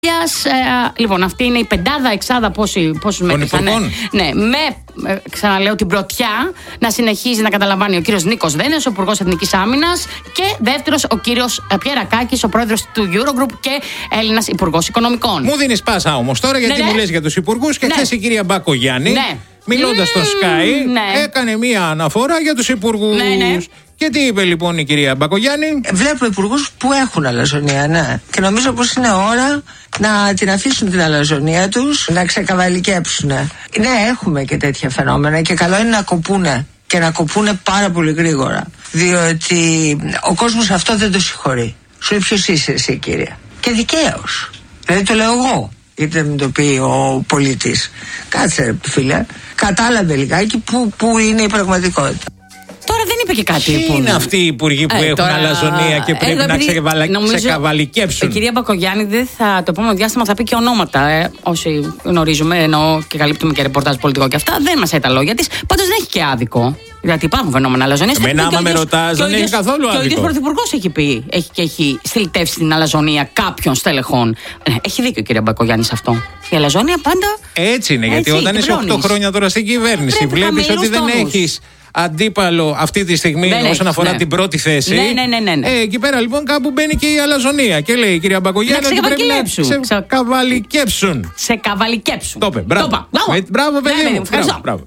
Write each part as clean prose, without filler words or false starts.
Λοιπόν, αυτή είναι η πεντάδα, εξάδα, πόσους μέτρησαν. Ναι, ξαναλέω, την πρωτιά να συνεχίζει να καταλαμβάνει ο κύριος Νίκος Δένδιος, ο Υπουργός Εθνικής Άμυνας, και δεύτερος ο κύριος Πιερακάκης, ο πρόεδρος του Eurogroup και Έλληνας Υπουργός Οικονομικών. Μου δίνεις πάσα όμως τώρα, γιατί μου λες για τους υπουργούς και χθες η κυρία Μπακογιάννη, μιλώντας στο Sky, έκανε μία αναφορά για τους υπουργούς. Και τι είπε λοιπόν η κυρία Μπακογιάννη? Βλέπω υπουργούς που έχουν αλαζονία, και νομίζω πως είναι ώρα να την αφήσουν την αλαζονία τους, να ξεκαβαλικέψουν. Ναι, έχουμε και τέτοια φαινόμενα και καλό είναι να κοπούνε, και να κοπούνε πάρα πολύ γρήγορα, διότι ο κόσμος αυτό δεν το συγχωρεί. Σου λέει ποιος είσαι εσύ, κυρία, και δικαίως. Δηλαδή το λέω εγώ, γιατί δεν το πει ο πολίτης. Κάτσε φίλε, κατάλαβε λιγάκι που είναι η πραγματικότητα. Τώρα δεν είπε και κάτι. Ποιοι είναι αυτοί οι υπουργοί που έχουν αλαζονία και πρέπει να ξεκαβαλικέψουν? Η κυρία Μπακογιάννη το επόμενο διάστημα θα πει και ονόματα. Όσοι γνωρίζουμε, εννοώ και καλύπτουμε και ρεπορτάζ πολιτικό και αυτά, δεν μας λέει τα λόγια της. Πάντως δεν έχει και άδικο. Γιατί υπάρχουν φαινόμενα αλαζονίας. Εμένα, άμα με ρωτάς, δεν έχει καθόλου άδικο. Και ο ίδιος πρωθυπουργός έχει πει, έχει στυλιτεύσει την αλαζονία κάποιων στελεχών. Έχει δίκιο η κυρία Μπακογιάννη σε αυτό. Η αλαζονία πάντα. Έτσι είναι, γιατί όταν είσαι 8 χρόνια τώρα στην κυβέρνηση, βλέπεις ότι δεν έχεις αντίπαλο αυτή τη στιγμή όσον αφορά την πρώτη θέση. Ναι. Εκεί πέρα λοιπόν κάπου μπαίνει και η αλαζονία. Και λέει η κυρία Μπακογιάννη ότι πρέπει να ξεκαβαλικέψουν. Το είπε. Μπράβο, παιδί μου. Ευχαριστώ.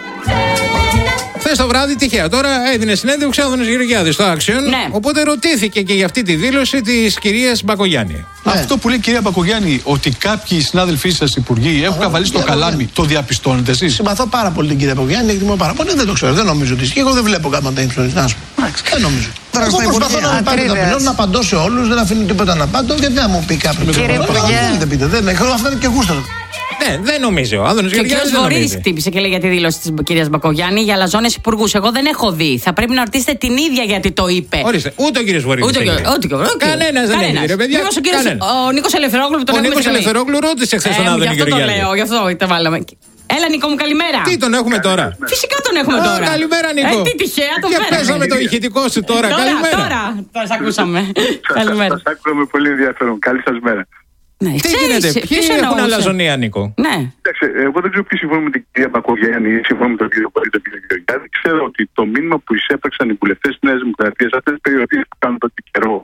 Χθες το βράδυ, τυχαία τώρα, έδινε συνέντευξη ο Άδωνης Γεωργιάδης στο Action. Οπότε ρωτήθηκε και για αυτή τη δήλωση της κυρίας Μπακογιάννη. Αυτό που λέει η κυρία Μπακογιάννη, ότι κάποιοι συνάδελφοί σας υπουργοί έχουν καβαλήσει το καλάμι, το διαπιστώνετε εσείς? Συμπαθώ πάρα πολύ την κυρία Μπακογιάννη, εκτιμώ πάρα πολύ. Δεν το ξέρω, δεν νομίζω ότι ισχύει. Εγώ δεν βλέπω κάμα τα influence. Να σου πω. Δεν νομίζω. Εγώ προσπαθώ να μην πάρει ταπεινό, να απαντώ σε όλους, δεν αφήνω τίποτα να απαντώ, γιατί να μου πει κάποιος. Δεν πείτε, δεν έχω αυτό και γούστο. Ναι, δεν νομίζω. Ο Άδωνης Γεωργιάδης δεν νομίζει. Βορύδης χτύπησε και λέει για τη δήλωση της κυρίας Μπακογιάννη για αλαζόνες υπουργούς. Εγώ δεν έχω δει. Θα πρέπει να ρωτήσετε την ίδια γιατί το είπε. Ορίστε, ούτε ο κύριος Βορύδης. Κανένας δεν έχει, ρε παιδιά. Ο Νίκος Ελευθερόγλου τον Ο Νίκος Ελευθερόγλου ρώτησε χθες τον Άδωνη Γεωργιάδη. Γι' αυτό το βάλαμε. Έλα, Νίκο μου, καλημέρα. Τι τον έχουμε τώρα? Φυσικά τον έχουμε τώρα. Καλημέρα, Νίκο. Τι τυχαία τον φέραμε. Και πέσαμε το ηχητικό σου τώρα. Καλημέρα. Τώρα σας ακούσαμε. Καλημέρα. Σας άκουσα με πολύ ενδιαφέρον. Καλή σας μέρα. Τι γίνεται, ποιοι έχουν αλαζονία, Νίκο? Κοιτάξτε, εγώ δεν ξέρω ποιοι συμφωνούν με την κυρία Μπακογιάννη ή συμφωνούν με τον κύριο Πολίτη, τον κύριο Γεωργιάδη. Ξέρω ότι το μήνυμα που εισέπραξαν οι βουλευτές της Νέας Δημοκρατίας αυτές τις περιοδίες που κάνουν τότε καιρό.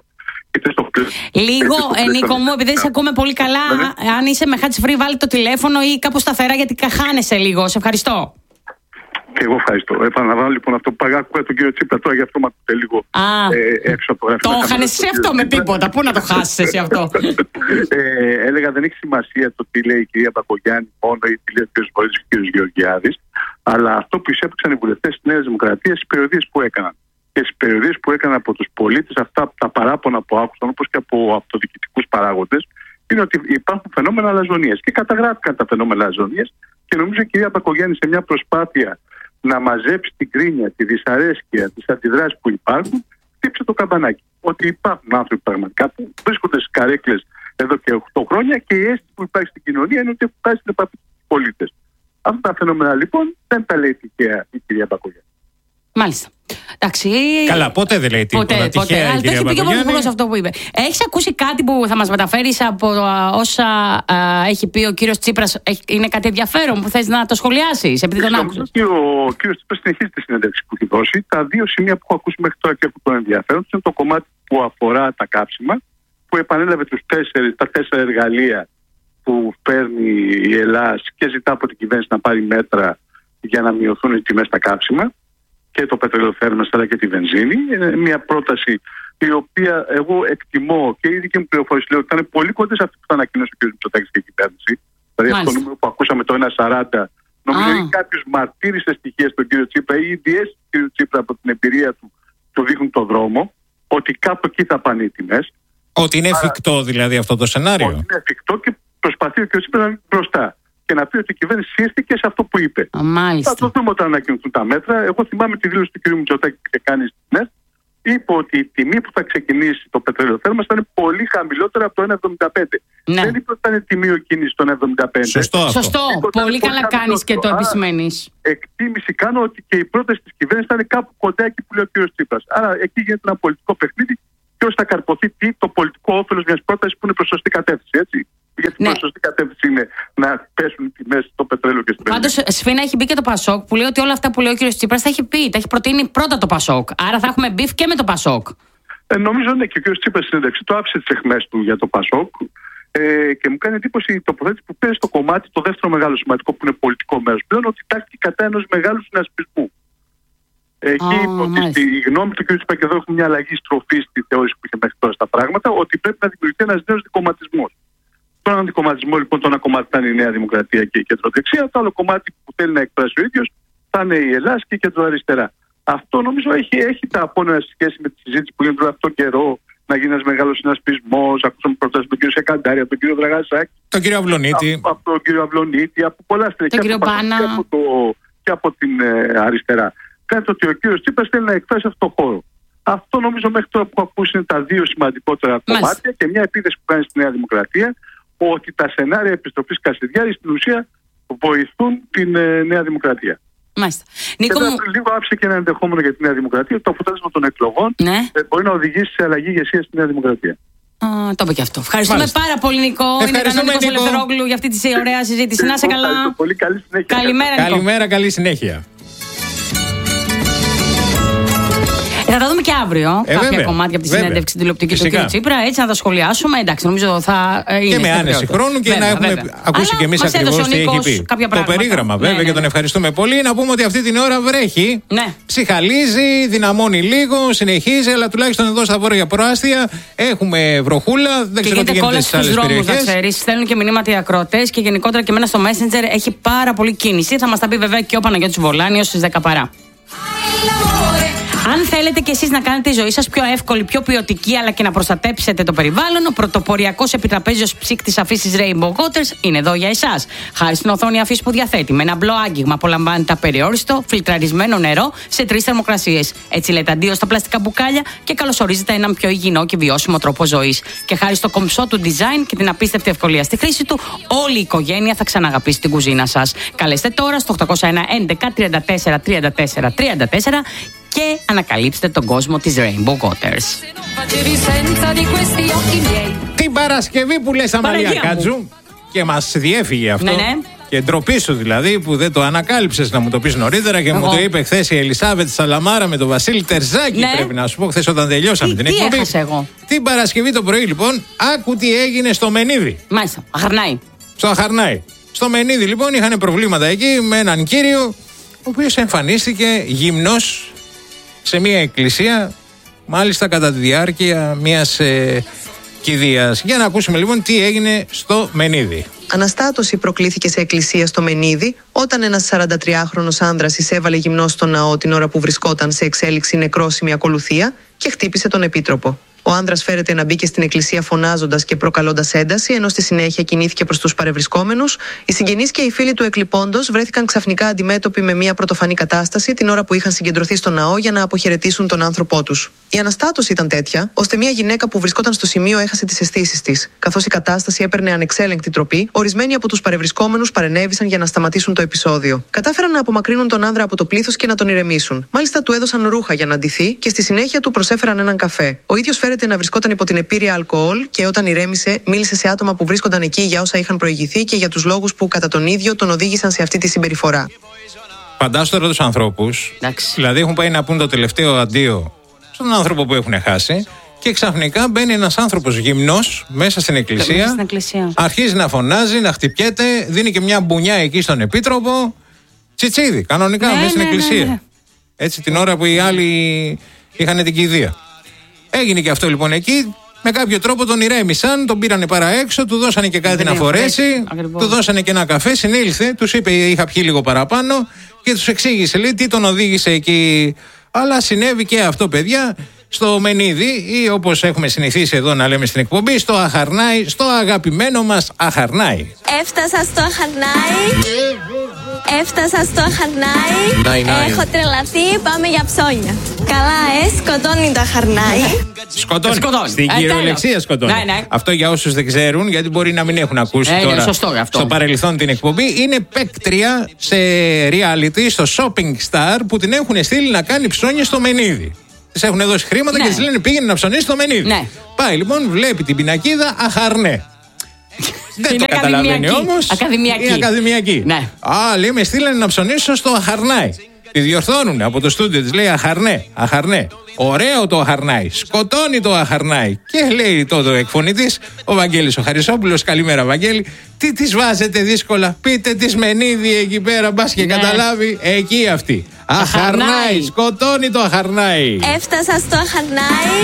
Λίγο, Νίκο μου, επειδή σε ακούμε πολύ καλά, αν είσαι με hands free, βάλει το τηλέφωνο ή κάπου σταθερά, γιατί χάνεσαι λίγο. Σε ευχαριστώ. Και εγώ ευχαριστώ. Επαναλαμβάνω λοιπόν αυτό που άκουγα τον κύριο Τσίπρα τώρα, γι' αυτό με ακούτε λίγο έξω από το γραφείο. Το χάνεσαι εσύ αυτό με τίποτα. Πού να το χάσεις εσύ αυτό? Έλεγα δεν έχει σημασία το τι λέει η κυρία Μπακογιάννη μόνο ή τι λέει ο κύριος Βορύδης και ο κύριος Γεωργιάδης, αλλά αυτό που εισέπραξαν οι βουλευτές της Νέας Δημοκρατίας στις περιοδίες που έκαναν. Και στις περιοδίες που έκαναν από τους πολίτες, αυτά τα παράπονα που άκουσαν, όπως και από αυτοδιοικητικούς παράγοντες, είναι ότι υπάρχουν φαινόμενα αλαζονίας. Και καταγράφηκαν τα φαινόμενα αλαζονίας, και νομίζω η κυρία Μπακογιάννη σε μια προσπάθεια να μαζέψει την κρίνια, τη δυσαρέσκεια, τις αντιδράσεις που υπάρχουν, χτύψε το καμπανάκι. Ότι υπάρχουν άνθρωποι πραγματικά που βρίσκονται στις καρέκλες εδώ και 8 χρόνια και η αίσθηση που υπάρχει στην κοινωνία είναι ότι έχουν φτάσει στην επαφή με τους πολίτες. Αυτά τα φαινόμενα λοιπόν δεν τα λέει τυχαία η κυρία Μπακογιάννη. Μάλιστα. Εντάξει. Καλά, ποτέ δεν λέει τίποτα. Ποτέ. Αλλά το έχει πει και ο Πρωθυπουργός αυτό που είπε. Έχεις ακούσει κάτι που θα μας μεταφέρεις από όσα έχει πει ο κύριος Τσίπρας? Είναι κάτι ενδιαφέρον που θες να το σχολιάσεις, επειδή τον άκουσες? Ο κύριος Τσίπρας συνεχίζει τη συνέντευξη που έχει δώσει. Τα δύο σημεία που έχω ακούσει μέχρι τώρα και έχουν τον ενδιαφέρον είναι το κομμάτι που αφορά τα κάψιμα, που επανέλαβε τα 4 εργαλεία που παίρνει η Ελλάδα και ζητά από την κυβέρνηση να πάρει μέτρα για να μειωθούν οι τιμές στα κάψιμα, και το πετρελαιοθέρμανση αλλά και τη βενζίνη. Είναι μια πρόταση η οποία εγώ εκτιμώ, και η δική μου πληροφόρηση λέει ότι ήταν πολύ κοντά σε αυτή που θα ανακοινώσει ο κ. Μητσοτάκης και η κυβέρνηση. Δηλαδή αυτό το νούμερο που ακούσαμε, το 1,40, νομίζω ότι κάποιος μαρτύρησε στοιχεία στον κ. Τσίπρα ή οι διέσεις του κ. Τσίπρα από την εμπειρία του δείχνουν τον δρόμο, ότι κάπου εκεί θα πάνε οι τιμές. Ότι είναι εφικτό δηλαδή αυτό το σενάριο? Ότι είναι εφικτό και προσπαθεί ο κ. Τσίπρα να είναι μπροστά και να πει ότι η κυβέρνηση σύστηκε σε αυτό που είπε. Μάλιστα. Θα το δούμε όταν ανακοινωθούν τα μέτρα. Εγώ θυμάμαι τη δήλωση του κ. Μητσοτάκη που είχε κάνει στην ΕΡΤ. Είπε ότι η τιμή που θα ξεκινήσει το πετρελαιοθέρμανση θα είναι πολύ χαμηλότερα από το 1,75. Ναι. Δεν είπε ότι θα είναι τιμίο κίνηση των 1,75. Σωστό. Πολύ καλά κάνεις και το επισημαίνεις. Εκτίμηση κάνω ότι και η πρόταση της κυβέρνησης θα είναι κάπου κοντά εκεί που λέει ο κ. Τσίπρας. Άρα εκεί γίνεται ένα πολιτικό παιχνίδι. Ποιος θα καρποθεί το πολιτικό όφελος μιας πρότασης που είναι προς σωστή κατεύθυνση. Έτσι. Γιατί η σωστή κατεύθυνση είναι να πέσουν οι τιμές στο πετρέλαιο και στην πετρέλαιο. Πάντως, Σφίνα, έχει μπει και το Πασόκ που λέει ότι όλα αυτά που λέει ο κ. Τσίπρας τα έχει πει. Τα έχει προτείνει πρώτα το Πασόκ. Άρα θα έχουμε μπιφ και με το Πασόκ. Νομίζω ναι, και ο κ. Τσίπρας στην ένταξη το άφησε τις αιχμές του για το Πασόκ. Και μου κάνει εντύπωση η τοποθέτηση που πήρε στο κομμάτι, το δεύτερο μεγάλο σημαντικό που είναι πολιτικό μέρος πλέον, ότι τάχθηκε κατά ενός μεγάλου συνασπισμού. Εκεί ότι η γνώμη του κ. Τσίπρα, και εδώ έχουμε μια αλλαγή στροφή στη θεώρηση που είχε μέχρι τώρα στα πράγματα, ότι πρέπει να δημιουργηθεί ένας νέος δικομματισμός. Τον αντικομματισμό λοιπόν, το ένα κομμάτι θα είναι η Νέα Δημοκρατία και η κεντροδεξιά, το άλλο κομμάτι που θέλει να εκφράσει ο ίδιος θα είναι η Ελλάδα και η κεντροαριστερά. Αυτό νομίζω έχει τα απόνερα σε σχέση με τη συζήτηση που γίνεται αυτόν τον καιρό. Να γίνει ένας μεγάλος συνασπισμός. Ακούσαμε προτάσεις από τον κύριο Σεκαντάρη, από τον κύριο Δραγασάκη, τον κύριο Αυλονίτη. Από τον κύριο Αυλονίτη, από πολλά στρεκιά. Και από την αριστερά. Κάτι ότι ο κύριος Τσίπρας θέλει να εκφράσει αυτό το χώρο. Αυτό νομίζω μέχρι τώρα που έχω ακούσει είναι τα δύο σημαντικότερα κομμάτια και μια επίθεση που κάνει στη Νέα Δημοκρατία, ότι τα σενάρια επιστροφής Κασιδιάρη στην ουσία βοηθούν την Νέα Δημοκρατία. Μάλιστα. Νίκο, λίγο άφησε και ένα ενδεχόμενο για τη Νέα Δημοκρατία. Το αποτέλεσμα των εκλογών μπορεί να οδηγήσει σε αλλαγή ηγεσία στη Νέα Δημοκρατία. Το είπε και αυτό. Ευχαριστούμε πάρα πολύ, Νικό. Είναι ο Νίκος Ελευθερόγλου για αυτή τη ωραία συζήτηση. Να είσαι καλά. Πολύ καλή συνέχεια. Καλημέρα, καλή συνέχεια. Θα τα δούμε και αύριο κάποια κομμάτια από τη συνέντευξη τηλεοπτική του κ. Τσίπρα. Έτσι να τα σχολιάσουμε. Εντάξει, νομίζω θα είναι. Και με άνεση χρόνου και να έχουμε ακούσει και εμείς ακριβώς τι έχει πει. Το περίγραμμα βέβαια και τον ευχαριστούμε πολύ. Να πούμε ότι αυτή την ώρα βρέχει. Ψυχαλίζει, δυναμώνει λίγο, συνεχίζει, αλλά τουλάχιστον εδώ στα βόρεια προάστια έχουμε βροχούλα. Δεν ξέρω τι γίνεται στις άλλες περιοχές. Στέλνουν και μηνύματα οι ακροατές και γενικότερα και εμένα στο Messenger έχει πάρα πολύ κίνηση. Θα μας τα πει βέβαια και ο Παναγιώτης Βολάνιος στις 10 παρά. Αν θέλετε κι εσείς να κάνετε τη ζωή σας πιο εύκολη, πιο ποιοτική, αλλά και να προστατέψετε το περιβάλλον, ο πρωτοποριακός επιτραπέζιος ψύκτης αφής της Rainbow Waters είναι εδώ για εσάς. Χάρη στην οθόνη αφής που διαθέτει, με ένα μπλο άγγιγμα απολαμβάνετε απεριόριστο, φιλτραρισμένο νερό σε 3 θερμοκρασίες. Έτσι λέτε αντίο στα πλαστικά μπουκάλια και καλωσορίζετε έναν πιο υγιεινό και βιώσιμο τρόπο ζωής. Και χάρη στο κομψό του design και την απίστευτη ευκολία στη χρήση του, όλη η οικογένεια θα ξαναγαπήσει την κουζίνα σας. Καλέστε τώρα στο 801 11 34 34 34 και ανακαλύψτε τον κόσμο της Rainbow Waters. Την Παρασκευή που λες, Αμαλία Κάτζου, και μας διέφυγε αυτό. Ναι. Και ντροπή σου δηλαδή που δεν το ανακάλυψες να μου το πεις νωρίτερα και μου το είπε χθες η Ελισάβετ Σαλαμάρα με τον Βασίλη Τερζάκη. Πρέπει να σου πω χθες όταν τελειώσαμε την εκπομπή. Τι έχασα εγώ? Την Παρασκευή το πρωί λοιπόν, άκου τι έγινε στο Μενίδη. Μάλιστα, Αχαρνάη. Στο Αχαρνάη. Στο Μενίδη λοιπόν είχαν προβλήματα εκεί με έναν κύριο ο οποίος εμφανίστηκε γυμνός σε μια εκκλησία, μάλιστα κατά τη διάρκεια μιας κηδείας. Για να ακούσουμε λοιπόν τι έγινε στο Μενίδη. Αναστάτωση προκλήθηκε σε εκκλησία στο Μενίδη όταν ένας 43χρονος άνδρας εισέβαλε γυμνός στο ναό την ώρα που βρισκόταν σε εξέλιξη νεκρόσιμη ακολουθία και χτύπησε τον επίτροπο. Ο άνδρας φέρεται να μπήκε στην εκκλησία φωνάζοντας και προκαλώντας ένταση, ενώ στη συνέχεια κινήθηκε προς τους παρευρισκόμενους. Οι συγγενείς και οι φίλοι του εκλειπώντος βρέθηκαν ξαφνικά αντιμέτωποι με μια πρωτοφανή κατάσταση την ώρα που είχαν συγκεντρωθεί στο ναό για να αποχαιρετήσουν τον άνθρωπό τους. Η αναστάτωση ήταν τέτοια, ώστε μια γυναίκα που βρισκόταν στο σημείο έχασε τις αισθήσεις της. Καθώς η κατάσταση έπαιρνε ανεξέλεγκτη τροπή, ορισμένοι από τους παρευρισκόμενους παρενέβησαν για να σταματήσουν το επεισόδιο. Κατάφεραν να απομακρύνουν τον άνδρα από το πλήθος και να τον ηρεμήσουν. Μάλιστα του έδωσαν ρούχα για να ντυθεί και στη συνέχεια του προσέφεραν έναν καφέ. Ο ίδιος φέρεται να βρισκόταν υπό την επήρεια αλκοόλ και όταν ηρέμησε, μίλησε σε άτομα που βρίσκονταν εκεί για όσα είχαν προηγηθεί και για τους λόγους που κατά τον ίδιο τον οδήγησαν σε αυτή τη συμπεριφορά. Φαντάσου τώρα τους ανθρώπους, δηλαδή έχουν πάει να πούν το τελευταίο αντίο στον άνθρωπο που έχουν χάσει και ξαφνικά μπαίνει ένας άνθρωπος γυμνός μέσα στην εκκλησία, αρχίζει να φωνάζει, να χτυπιέται, δίνει και μια μπουνιά εκεί στον επίτροπο. Τσιτσίδι, κανονικά μέσα στην εκκλησία. Έτσι την ώρα που οι άλλοι είχαν την κηδεία. Έγινε και αυτό λοιπόν εκεί. Με κάποιο τρόπο τον ηρέμησαν, τον πήρανε παρά έξω, του δώσανε και κάτι να φορέσει, του δώσανε και ένα καφέ, συνήλθε, τους είπε είχα πιει λίγο παραπάνω και τους εξήγησε λέει τι τον οδήγησε εκεί. Αλλά συνέβη και αυτό, παιδιά, στο Μενίδη ή όπως έχουμε συνηθίσει εδώ να λέμε στην εκπομπή, στο Αχαρνάη, στο αγαπημένο μας Αχαρνάη. Έφτασα στο Αχαρνάη. Έφτασα στο Αχαρνάη. Έχω τρελαθεί, πάμε για ψώνια. Καλά, σκοτώνει το Αχαρνάη. Σκοτώνει. Στην κυριολεξία σκοτώνει. Ναι. Αυτό για όσους δεν ξέρουν, γιατί μπορεί να μην έχουν ακούσει τώρα στο παρελθόν την εκπομπή. Είναι παίκτρια σε reality, στο Shopping Star, που την έχουν στείλει να κάνει ψώνια στο Μενίδη. Της έχουν δώσει χρήματα και της λένε πήγαινε να ψωνίσει στο Μενίδη. Πάει λοιπόν, βλέπει την πινακίδα Αχαρνέ. Δεν το καταλαβαίνει όμως. Ακαδημιακή. Είναι ακαδημιακή. Ναι. Λέει, με στείλανε να ψωνίσω στο Αχαρνάι. Τη διορθώνουν από το στούντιο της, λέει Αχαρνέ. Ωραίο το Αχαρνάι. Σκοτώνει το Αχαρνάι. Και λέει τότε ο εκφωνητής, ο Βαγγέλης ο Χαρισόπουλος, καλημέρα Βαγγέλη. Τι τις βάζετε δύσκολα, πείτε της Μενίδη εκεί πέρα, μπας και καταλάβει. Εκεί αυτή. Αχαρνάι. Σκοτώνει το Αχαρνάι. Έφτασα στο Αχαρνάι.